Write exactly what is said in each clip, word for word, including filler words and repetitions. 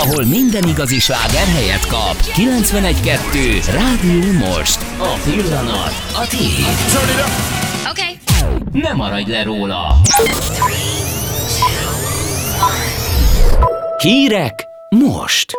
ahol minden igazi sláger helyet kap. kilencvenegy kettő Rádió Most. A pillanat a tiéd. Oké. Ne maradj le róla. Hírek most.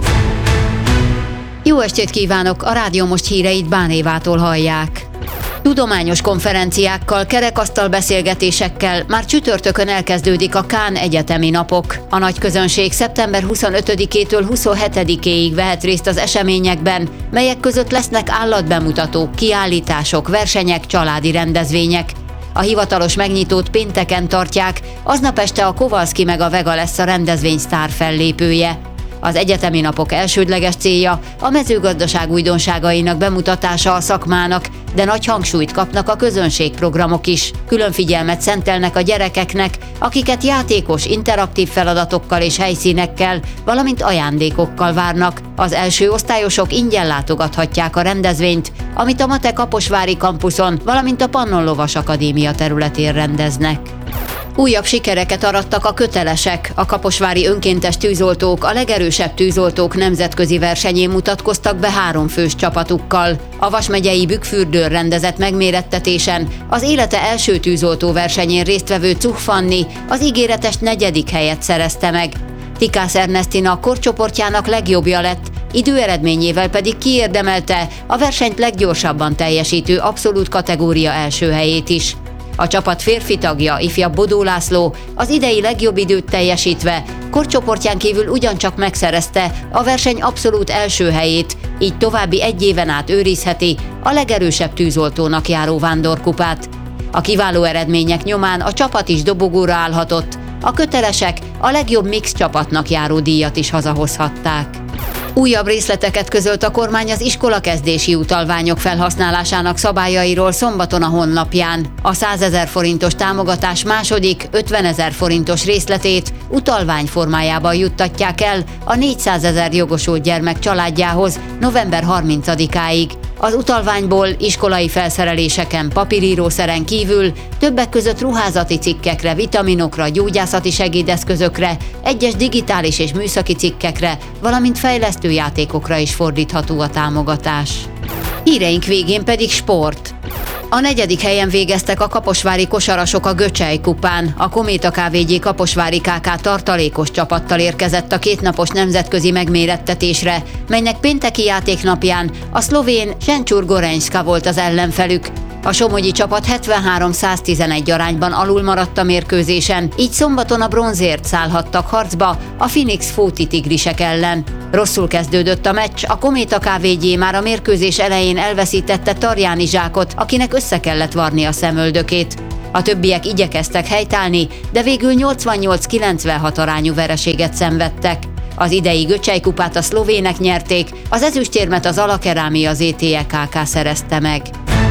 Jó estét kívánok! A Rádió Most híreit Bán Évától hallják. Tudományos konferenciákkal, kerekasztal beszélgetésekkel már csütörtökön elkezdődik a Cannes egyetemi napok. A nagy közönség szeptember huszonötödikétől huszonhetedikéig vehet részt az eseményekben, melyek között lesznek állatbemutatók, kiállítások, versenyek, családi rendezvények. A hivatalos megnyitót pénteken tartják, aznap este a Kowalski meg a Vega lesz a rendezvény sztár fellépője. Az egyetemi napok elsődleges célja a mezőgazdaság újdonságainak bemutatása a szakmának, de nagy hangsúlyt kapnak a közönségprogramok is. Külön figyelmet szentelnek a gyerekeknek, akiket játékos, interaktív feladatokkal és helyszínekkel, valamint ajándékokkal várnak. Az első osztályosok ingyen látogathatják a rendezvényt, amit a Mate Kaposvári kampuszon, valamint a Pannon Lovas Akadémia területén rendeznek. Újabb sikereket arattak a kötelesek. A kaposvári önkéntes tűzoltók a legerősebb tűzoltók nemzetközi versenyén mutatkoztak be háromfős csapatukkal. A Vas megyei Bükkfürdőn rendezett megmérettetésen az élete első tűzoltó versenyén résztvevő Czuch Fanni az ígéretes negyedik helyet szerezte meg. Tikász Ernestina a korcsoportjának legjobbja lett, időeredményével pedig kiérdemelte a versenyt leggyorsabban teljesítő abszolút kategória első helyét is. A csapat férfi tagja, ifjabb Bodó László az idei legjobb időt teljesítve korcsoportján kívül ugyancsak megszerezte a verseny abszolút első helyét, így további egy éven át őrizheti a legerősebb tűzoltónak járó vándorkupát. A kiváló eredmények nyomán a csapat is dobogóra állhatott, a kötelesek a legjobb mix csapatnak járó díjat is hazahozhatták. Újabb részleteket közölt a kormány az iskolakezdési utalványok felhasználásának szabályairól szombaton a honlapján. A százezer forintos támogatás második, ötvenezer forintos részletét utalvány formájában juttatják el a négyszázezer jogosult gyermek családjához november harmincadikáig. Az utalványból iskolai felszereléseken, papírírószeren kívül többek között ruházati cikkekre, vitaminokra, gyógyászati segédeszközökre, egyes digitális és műszaki cikkekre, valamint fejlesztő játékokra is fordítható a támogatás. Híreink végén pedig sport. A negyedik helyen végeztek a kaposvári kosarasok a Göcsej kupán. A Kométa ká vé gé Kaposvári ká ká tartalékos csapattal érkezett a kétnapos nemzetközi megmérettetésre, melynek pénteki játéknapján a szlovén Sencsur Gorenjska volt az ellenfelük. A somogyi csapat hetvenhárom száztizenegy arányban alul maradt a mérkőzésen, így szombaton a bronzért szállhattak harcba a Phoenix Fóti tigrisek ellen. Rosszul kezdődött a meccs, a Kométa ká vé gé már a mérkőzés elején elveszítette Tarjáni Zsákot, akinek össze kellett varni a szemöldökét. A többiek igyekeztek helytállni, de végül nyolcvannyolc kilencvenhat arányú vereséget szenvedtek. Az idei Göcsej kupát a szlovének nyerték, az ezüstérmet az Alakerámia zé té e ká ká szerezte meg.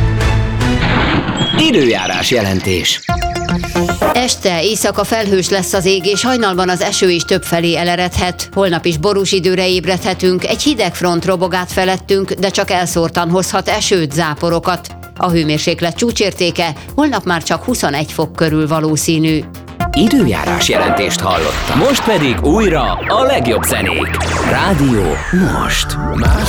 Időjárás jelentés. Este, éjszaka felhős lesz az ég, és hajnalban az eső is többfelé eleredhet. Holnap is borús időre ébredhetünk, egy hideg front robog át felettünk, de csak elszórtan hozhat esőt, záporokat. A hőmérséklet csúcsértéke holnap már csak huszonegy fok körül valószínű. Időjárás jelentést hallottam. Most pedig újra a legjobb zenék. Rádió Most. Más